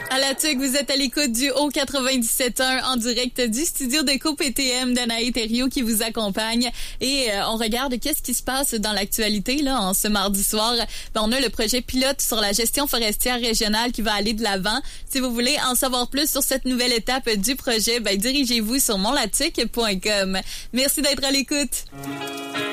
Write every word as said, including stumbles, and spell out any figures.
À la T U C, vous êtes à l'écoute du Haut quatre-vingt-dix-sept un en direct du studio d'Éco P T M d'Anaï Thériault qui vous accompagne. Et euh, on regarde qu'est-ce qui se passe dans l'actualité là en ce mardi soir. Ben, on a le projet pilote sur la gestion forestière régionale qui va aller de l'avant. Si vous voulez en savoir plus sur cette nouvelle étape du projet, ben, dirigez-vous sur mon latic point com. Merci d'être à l'écoute.